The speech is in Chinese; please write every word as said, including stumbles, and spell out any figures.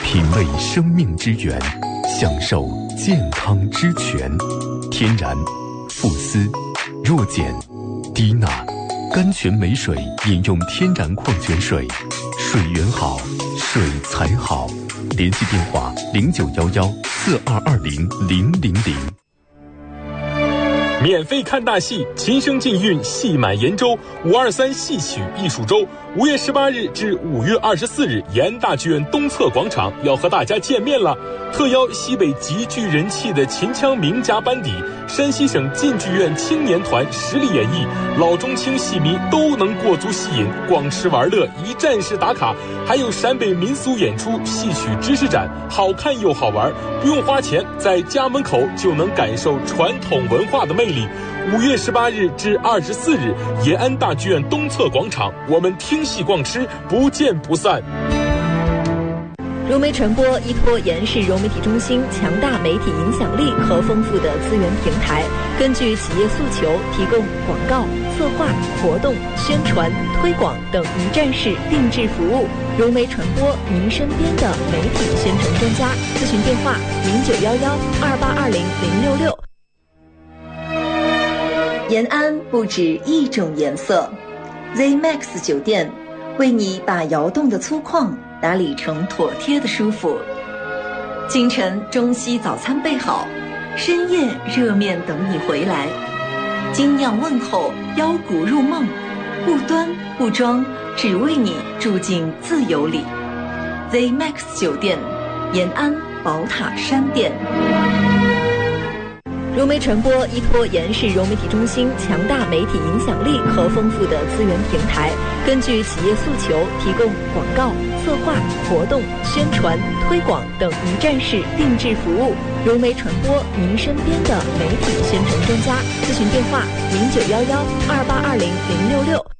品味生命之源，享受健康之泉。天然、富斯、弱碱、低钠、甘泉美水，饮用天然矿泉水，水源好，水才好。联系电话零九幺幺四二二零零零零。 免费看大戏，琴声竞韵，戏满延州五二三戏曲艺术周，五月十八日至五月二十四日，延安大剧院东侧广场要和大家见面了。特邀西北极具人气的秦腔名家班底，山西省晋剧院青年团实力演绎，老中青戏迷都能过足戏瘾，逛吃玩乐，一站式打卡，还有陕北民俗演出、戏曲知识展，好看又好玩，不用花钱，在家门口就能感受传统文化的魅力。五月十八日至二十四日，延安大剧院东侧广场，我们听戏逛吃，不见不散。 融媒传播依托延世融媒体中心强大媒体影响力和丰富的资源平台，根据企业诉求，提供广告、策划、活动、宣传、推广等一站式定制服务。融媒传播，您身边的媒体宣传专家。咨询电话零九幺幺二八二零零六六。 延安不止一种颜色 ，Z Max 酒店为你把窑洞的粗犷打理成妥帖的舒服。清晨中西早餐备好，深夜热面等你回来。精酿问候，腰鼓入梦，不端不装，只为你住进自由里。Z Max 酒店，延安宝塔山店。 融媒传播依托延世融媒体中心强大媒体影响力和丰富的资源平台，根据企业诉求，提供广告、策划、活动、宣传、推广等一站式定制服务。融媒传播，您身边的媒体宣传专家。咨询电话零九幺幺二八二零零六六。